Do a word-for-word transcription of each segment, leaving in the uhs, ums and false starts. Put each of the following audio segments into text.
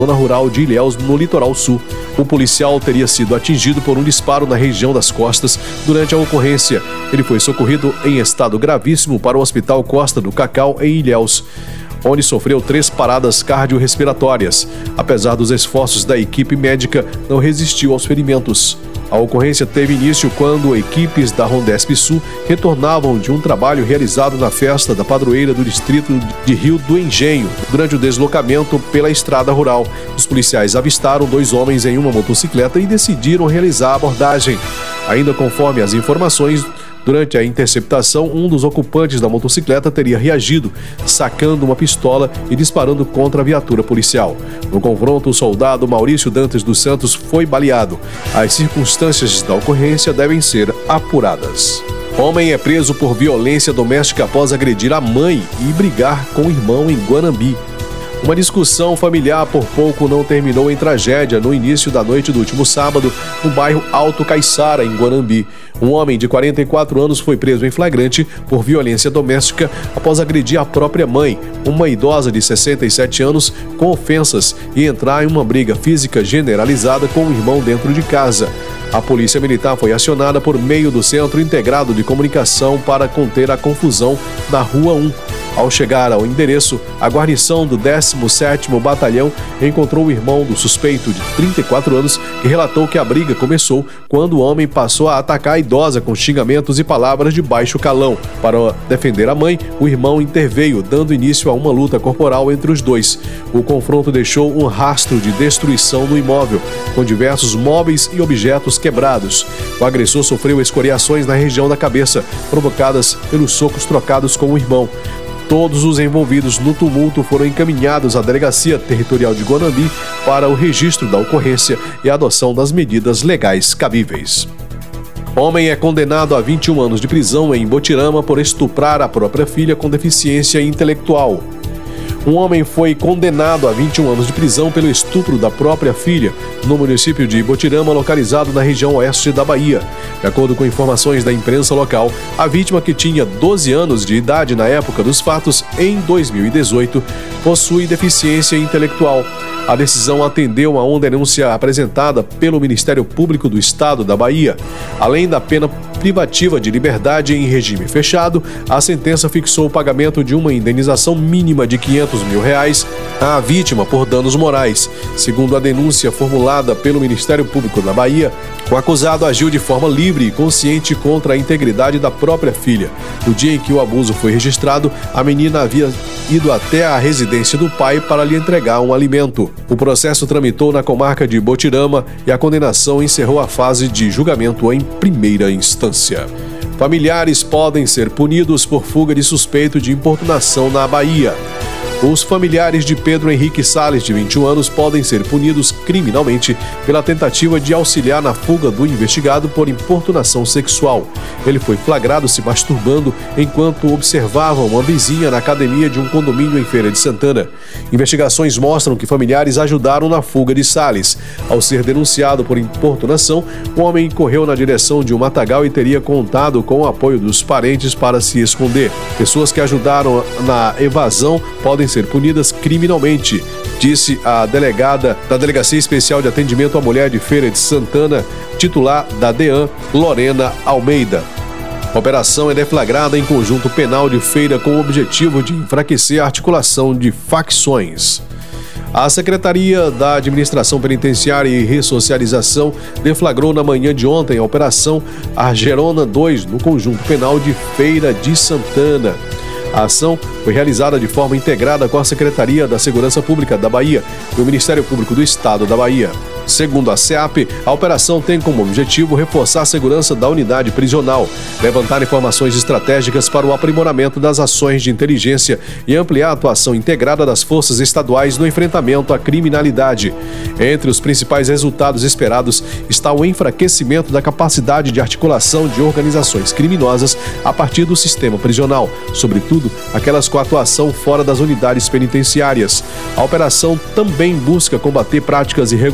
zona rural de Ilhéus, no litoral sul. O policial teria sido atingido por um disparo na região das costas durante a ocorrência. Ele foi socorrido em estado gravíssimo para o Hospital Costa do Cacau, em Ilhéus, onde sofreu três paradas cardiorrespiratórias. Apesar dos esforços da equipe médica, não resistiu aos ferimentos. A ocorrência teve início quando equipes da Rondesp Sul retornavam de um trabalho realizado na festa da padroeira do distrito de Rio do Engenho. Durante o deslocamento pela estrada rural, os policiais avistaram dois homens em uma motocicleta e decidiram realizar a abordagem. Ainda conforme as informações, durante a interceptação, um dos ocupantes da motocicleta teria reagido, sacando uma pistola e disparando contra a viatura policial. No confronto, o soldado Maurício Dantas dos Santos foi baleado. As circunstâncias da ocorrência devem ser apuradas. Homem é preso por violência doméstica após agredir a mãe e brigar com o irmão em Guanambi. Uma discussão familiar por pouco não terminou em tragédia no início da noite do último sábado, no bairro Alto Caiçara, em Guanambi. Um homem de quarenta e quatro anos foi preso em flagrante por violência doméstica após agredir a própria mãe, uma idosa de sessenta e sete anos, com ofensas e entrar em uma briga física generalizada com o irmão dentro de casa. A polícia militar foi acionada por meio do Centro Integrado de Comunicação para conter a confusão na Rua um. Ao chegar ao endereço, a guarnição do décimo sétimo Batalhão encontrou o irmão do suspeito, de trinta e quatro anos, que relatou que a briga começou quando o homem passou a atacar a idosa com xingamentos e palavras de baixo calão. Para defender a mãe, o irmão interveio, dando início a uma luta corporal entre os dois. O confronto deixou um rastro de destruição no imóvel, com diversos móveis e objetos quebrados. O agressor sofreu escoriações na região da cabeça, provocadas pelos socos trocados com o irmão. Todos os envolvidos no tumulto foram encaminhados à Delegacia Territorial de Guanambi para o registro da ocorrência e a adoção das medidas legais cabíveis. Homem é condenado a vinte e um anos de prisão em Botirama por estuprar a própria filha com deficiência intelectual. Um homem foi condenado a vinte e um anos de prisão pelo estupro da própria filha no município de Botirama, localizado na região oeste da Bahia. De acordo com informações da imprensa local, a vítima, que tinha doze anos de idade na época dos fatos, em dois mil e dezoito, possui deficiência intelectual. A decisão atendeu a uma denúncia apresentada pelo Ministério Público do Estado da Bahia. Além da pena privativa de liberdade em regime fechado, a sentença fixou o pagamento de uma indenização mínima de quinhentos mil reais à vítima por danos morais. Segundo a denúncia formulada pelo Ministério Público da Bahia, o acusado agiu de forma livre e consciente contra a integridade da própria filha. No dia em que o abuso foi registrado, a menina havia ido até a residência do pai para lhe entregar um alimento. O processo tramitou na comarca de Botirama e a condenação encerrou a fase de julgamento em primeira instância. Familiares podem ser punidos por fuga de suspeito de importunação na Bahia. Os familiares de Pedro Henrique Salles, de vinte e um anos, podem ser punidos criminalmente pela tentativa de auxiliar na fuga do investigado por importunação sexual. Ele foi flagrado se masturbando enquanto observava uma vizinha na academia de um condomínio em Feira de Santana. Investigações mostram que familiares ajudaram na fuga de Salles. Ao ser denunciado por importunação, o homem correu na direção de um matagal e teria contado com o apoio dos parentes para se esconder. Pessoas que ajudaram na evasão podem ser punidas criminalmente, disse a delegada da Delegacia Especial de Atendimento à Mulher de Feira de Santana, titular da DEAN, Lorena Almeida. A operação é deflagrada em conjunto penal de Feira com o objetivo de enfraquecer a articulação de facções. A Secretaria da Administração Penitenciária e Ressocialização deflagrou na manhã de ontem a Operação Argerona dois no conjunto penal de Feira de Santana. A ação foi realizada de forma integrada com a Secretaria da Segurança Pública da Bahia e o Ministério Público do Estado da Bahia. Segundo a SEAP, a operação tem como objetivo reforçar a segurança da unidade prisional, levantar informações estratégicas para o aprimoramento das ações de inteligência e ampliar a atuação integrada das forças estaduais no enfrentamento à criminalidade. Entre os principais resultados esperados está o enfraquecimento da capacidade de articulação de organizações criminosas a partir do sistema prisional, sobretudo aquelas com atuação fora das unidades penitenciárias. A operação também busca combater práticas irregulares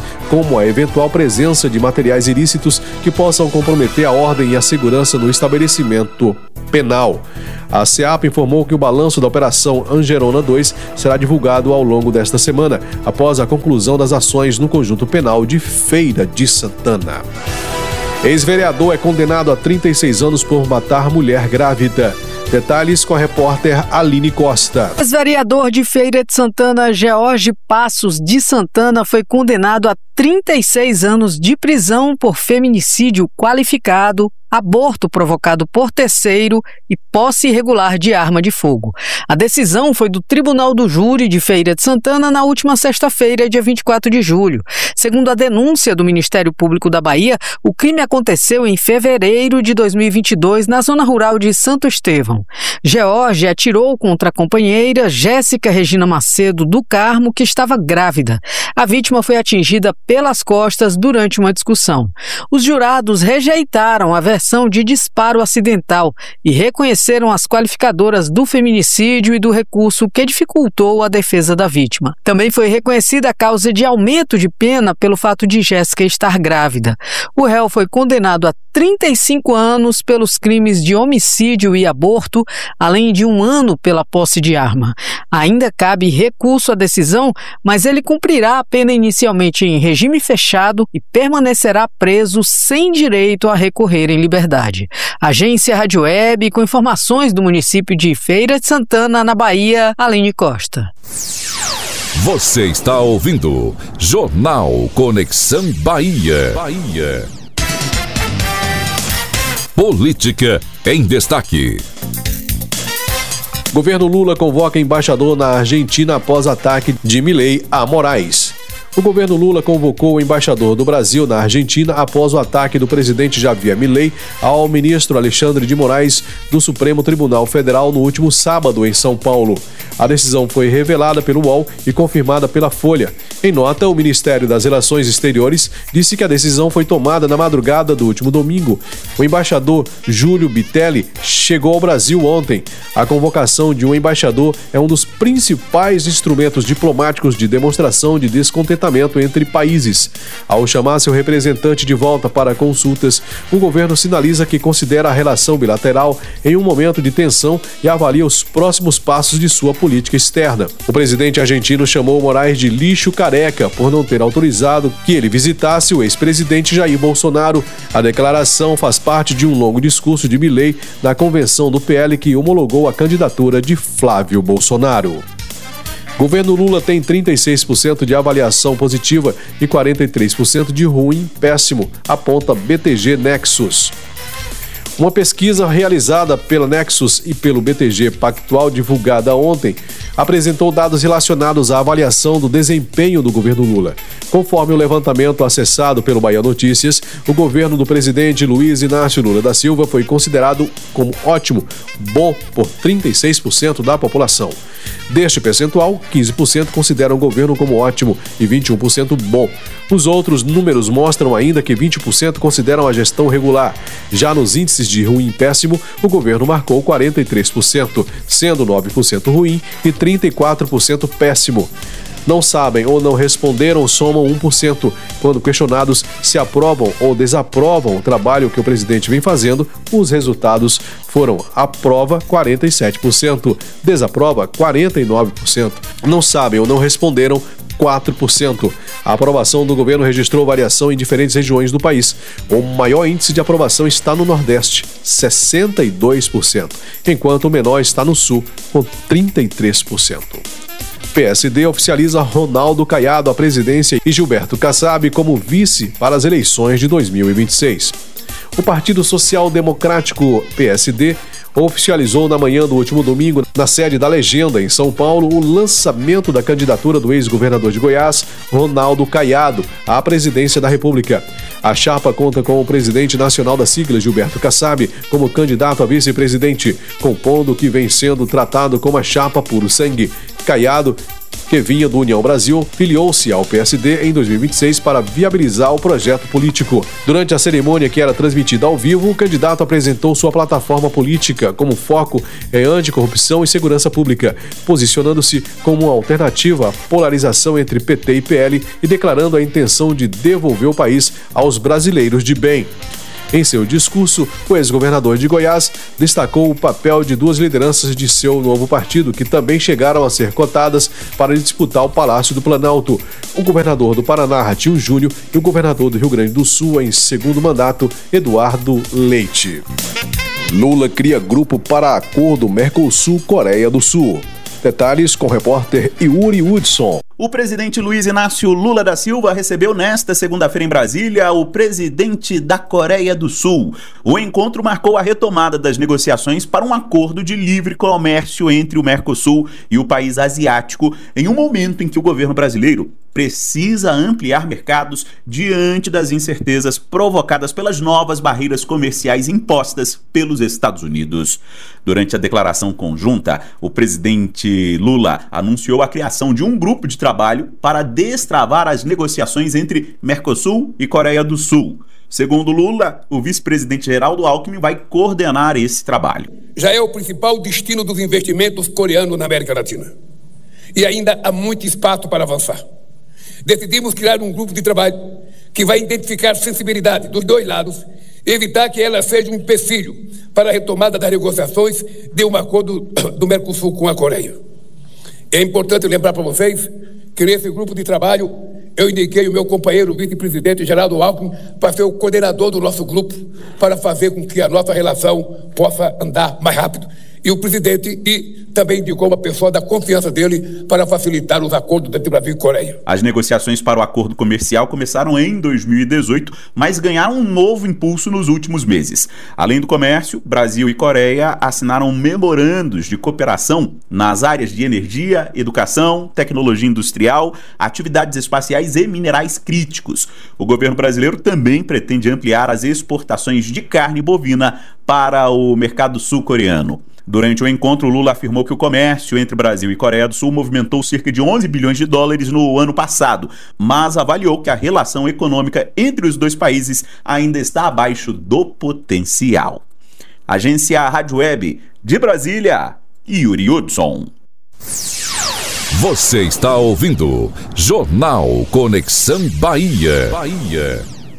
como a eventual presença de materiais ilícitos que possam comprometer a ordem e a segurança no estabelecimento penal. A SEAP informou que o balanço da Operação Angerona dois será divulgado ao longo desta semana, após a conclusão das ações no conjunto penal de Feira de Santana. Ex-vereador é condenado a trinta e seis anos por matar mulher grávida. Detalhes com a repórter Aline Costa. O ex-vereador de Feira de Santana, George Passos de Santana, foi condenado a trinta e seis anos de prisão por feminicídio qualificado, aborto provocado por terceiro e posse irregular de arma de fogo. A decisão foi do Tribunal do Júri de Feira de Santana na última sexta-feira, dia vinte e quatro de julho. Segundo a denúncia do Ministério Público da Bahia, o crime aconteceu em fevereiro de dois mil e vinte e dois, na zona rural de Santo Estevão. George atirou contra a companheira Jéssica Regina Macedo do Carmo, que estava grávida. A vítima foi atingida pelas costas durante uma discussão. Os jurados rejeitaram a versão de disparo acidental e reconheceram as qualificadoras do feminicídio e do recurso que dificultou a defesa da vítima. Também foi reconhecida a causa de aumento de pena pelo fato de Jéssica estar grávida. O réu foi condenado a trinta e cinco anos pelos crimes de homicídio e aborto, além de um ano pela posse de arma. Ainda cabe recurso à decisão, mas ele cumprirá a pena inicialmente em regime fechado e permanecerá preso sem direito a recorrer em liberdade. Agência Rádio Web, com informações do município de Feira de Santana, na Bahia, Aline Costa. Você está ouvindo Jornal Conexão Bahia. Bahia. Política em destaque. Governo Lula convoca embaixador na Argentina após ataque de Milei a Moraes. O governo Lula convocou o embaixador do Brasil na Argentina após o ataque do presidente Javier Milei ao ministro Alexandre de Moraes do Supremo Tribunal Federal no último sábado em São Paulo. A decisão foi revelada pelo U O L e confirmada pela Folha. Em nota, o Ministério das Relações Exteriores disse que a decisão foi tomada na madrugada do último domingo. O embaixador Júlio Bitelli chegou ao Brasil ontem. A convocação de um embaixador é um dos principais instrumentos diplomáticos de demonstração de descontentamento entre países. Ao chamar seu representante de volta para consultas, o governo sinaliza que considera a relação bilateral em um momento de tensão e avalia os próximos passos de sua política externa. O presidente argentino chamou Moraes de lixo careca por não ter autorizado que ele visitasse o ex-presidente Jair Bolsonaro. A declaração faz parte de um longo discurso de Milei na convenção do P L que homologou a candidatura de Flávio Bolsonaro. Governo Lula tem trinta e seis por cento de avaliação positiva e quarenta e três por cento de ruim péssimo, aponta B T G Nexus. Uma pesquisa realizada pela Nexus e pelo B T G Pactual, divulgada ontem, apresentou dados relacionados à avaliação do desempenho do governo Lula. Conforme o levantamento acessado pelo Bahia Notícias, o governo do presidente Luiz Inácio Lula da Silva foi considerado como ótimo, bom por trinta e seis por cento da população. Deste percentual, quinze por cento consideram o governo como ótimo e vinte e um por cento bom. Os outros números mostram ainda que vinte por cento consideram a gestão regular. Já nos índices de ruim e péssimo, o governo marcou quarenta e três por cento, sendo nove por cento ruim e trinta e quatro por cento péssimo. Não sabem ou não responderam somam um por cento. Quando questionados se aprovam ou desaprovam o trabalho que o presidente vem fazendo, os resultados foram aprova quarenta e sete por cento, desaprova quarenta e nove por cento. Não sabem ou não responderam quatro por cento. A aprovação do governo registrou variação em diferentes regiões do país. O maior índice de aprovação está no Nordeste, sessenta e dois por cento, enquanto o menor está no Sul, com trinta e três por cento. P S D oficializa Ronaldo Caiado à presidência e Gilberto Kassab como vice para as eleições de dois mil e vinte e seis. O Partido Social Democrático, P S D, oficializou na manhã do último domingo, na sede da Legenda, em São Paulo, o lançamento da candidatura do ex-governador de Goiás, Ronaldo Caiado, à presidência da República. A chapa conta com o presidente nacional da sigla, Gilberto Kassab, como candidato a vice-presidente, compondo o que vem sendo tratado como a chapa puro sangue. Caiado que vinha do União Brasil, filiou-se ao P S D em dois mil e vinte e seis para viabilizar o projeto político. Durante a cerimônia, que era transmitida ao vivo, o candidato apresentou sua plataforma política como foco em anticorrupção e segurança pública, posicionando-se como uma alternativa à polarização entre P T e P L e declarando a intenção de devolver o país aos brasileiros de bem. Em seu discurso, o ex-governador de Goiás destacou o papel de duas lideranças de seu novo partido, que também chegaram a ser cotadas para disputar o Palácio do Planalto: o governador do Paraná, Ratinho Júnior, e o governador do Rio Grande do Sul, em segundo mandato, Eduardo Leite. Lula cria grupo para acordo Mercosul-Coreia do Sul. Detalhes com o repórter Yuri Hudson. O presidente Luiz Inácio Lula da Silva recebeu nesta segunda-feira em Brasília o presidente da Coreia do Sul. O encontro marcou a retomada das negociações para um acordo de livre comércio entre o Mercosul e o país asiático, em um momento em que o governo brasileiro precisa ampliar mercados diante das incertezas provocadas pelas novas barreiras comerciais impostas pelos Estados Unidos. Durante a declaração conjunta, o presidente Lula anunciou a criação de um grupo de trabalho para destravar as negociações entre Mercosul e Coreia do Sul. Segundo Lula, o vice-presidente Geraldo Alckmin vai coordenar esse trabalho. Já é o principal destino dos investimentos coreanos na América Latina. E ainda há muito espaço para avançar. Decidimos criar um grupo de trabalho que vai identificar sensibilidade dos dois lados e evitar que ela seja um empecilho para a retomada das negociações de um acordo do Mercosul com a Coreia. É importante lembrar para vocês que nesse grupo de trabalho eu indiquei o meu companheiro vice-presidente Geraldo Alckmin para ser o coordenador do nosso grupo, para fazer com que a nossa relação possa andar mais rápido. E o presidente e também indicou uma pessoa da confiança dele para facilitar os acordos entre Brasil e Coreia. As negociações para o acordo comercial começaram em dois mil e dezoito, mas ganharam um novo impulso nos últimos meses. Além do comércio, Brasil e Coreia assinaram memorandos de cooperação nas áreas de energia, educação, tecnologia industrial, atividades espaciais e minerais críticos. O governo brasileiro também pretende ampliar as exportações de carne bovina para o mercado sul-coreano. Durante o encontro, Lula afirmou que o comércio entre Brasil e Coreia do Sul movimentou cerca de onze bilhões de dólares no ano passado, mas avaliou que a relação econômica entre os dois países ainda está abaixo do potencial. Agência Rádio Web de Brasília, Yuri Hudson. Você está ouvindo Jornal Conexão Bahia. Bahia.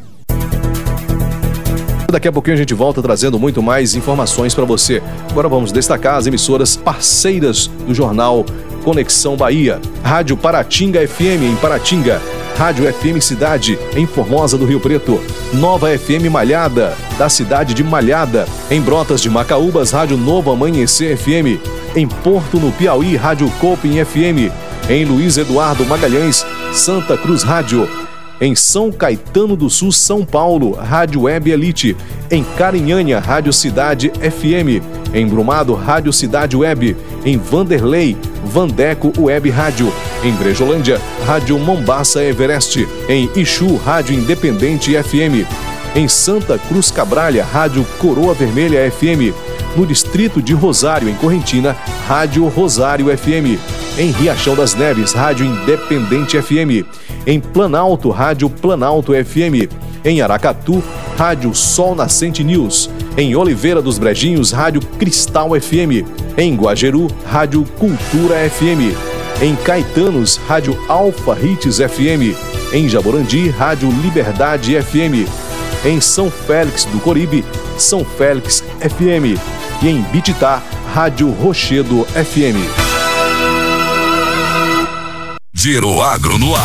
Daqui a pouquinho a gente volta trazendo muito mais informações para você. Agora vamos destacar as emissoras parceiras do Jornal Conexão Bahia. Rádio Paratinga F M em Paratinga. Rádio F M Cidade em Formosa do Rio Preto. Nova F M Malhada, da cidade de Malhada. Em Brotas de Macaúbas, Rádio Novo Amanhecer F M. Em Porto, no Piauí, Rádio Coping F M. Em Luiz Eduardo Magalhães, Santa Cruz Rádio. Em São Caetano do Sul, São Paulo, Rádio Web Elite. Em Carinhanha, Rádio Cidade F M. Em Brumado, Rádio Cidade Web. Em Vanderlei, Vandeco Web Rádio. Em Brejolândia, Rádio Mombaça Everest. Em Ixu, Rádio Independente F M. Em Santa Cruz Cabralha, Rádio Coroa Vermelha F M. No distrito de Rosário, em Correntina, Rádio Rosário F M. Em Riachão das Neves, Rádio Independente F M. Em Planalto, Rádio Planalto F M. Em Aracatu, Rádio Sol Nascente News. Em Oliveira dos Brejinhos, Rádio Cristal F M. Em Guajeru, Rádio Cultura F M. Em Caetanos, Rádio Alfa Hits F M. Em Jaborandi, Rádio Liberdade F M. Em São Félix do Coribe, São Félix F M. E em Bititá, Rádio Rochedo F M. Giro Agro no ar.